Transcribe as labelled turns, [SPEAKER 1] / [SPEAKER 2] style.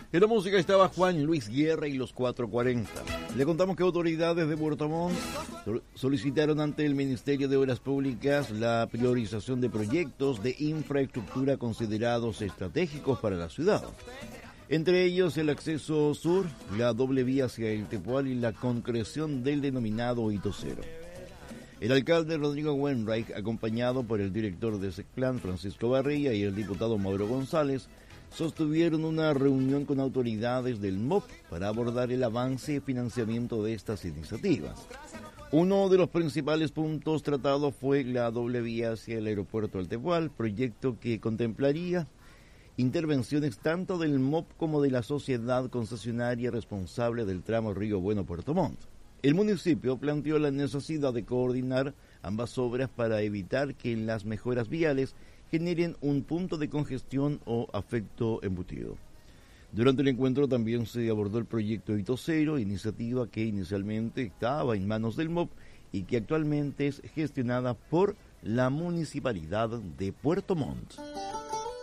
[SPEAKER 1] En la música estaba Juan Luis Guerra y los 440. Le contamos que autoridades de Puerto Montt solicitaron ante el Ministerio de Obras Públicas la priorización de proyectos de infraestructura considerados estratégicos para la ciudad. Entre ellos el acceso sur, la doble vía hacia el Tepual y la concreción del denominado Hito Cero. El alcalde Rodrigo Wainwright, acompañado por el director de SECPLAN, Francisco Barría, y el diputado Mauro González, sostuvieron una reunión con autoridades del MOP para abordar el avance y financiamiento de estas iniciativas. Uno de los principales puntos tratados fue la doble vía hacia el aeropuerto del Tepual, proyecto que contemplaría intervenciones tanto del MOP como de la sociedad concesionaria responsable del tramo Río Bueno-Puerto Montt. El municipio planteó la necesidad de coordinar ambas obras para evitar que las mejoras viales generen un punto de congestión o afecto embutido. Durante el encuentro también se abordó el proyecto Hito Cero, iniciativa que inicialmente estaba en manos del MOP y que actualmente es gestionada por la Municipalidad de Puerto Montt.